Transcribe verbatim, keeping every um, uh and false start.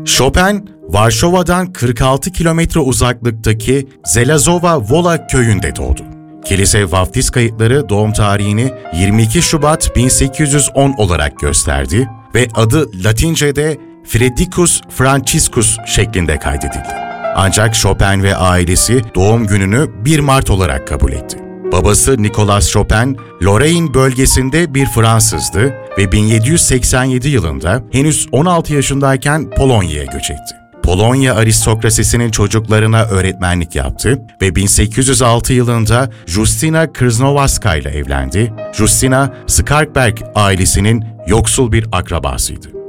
Chopin, Varşova'dan kırk altı kilometre uzaklıktaki Zelazowa-Wola köyünde doğdu. Kilise vaftiz kayıtları doğum tarihini yirmi iki Şubat bin sekiz yüz on olarak gösterdi ve adı Latince'de Fredicus Franciscus şeklinde kaydedildi. Ancak Chopin ve ailesi doğum gününü bir Mart olarak kabul etti. Babası Nicolas Chopin, Lorraine bölgesinde bir Fransızdı ve bin yedi yüz seksen yedi yılında henüz on altı yaşındayken Polonya'ya göç etti. Polonya aristokrasisinin çocuklarına öğretmenlik yaptı ve bin sekiz yüz altı yılında Justyna Krznowacka ile evlendi. Justyna, Skarkberg ailesinin yoksul bir akrabasıydı.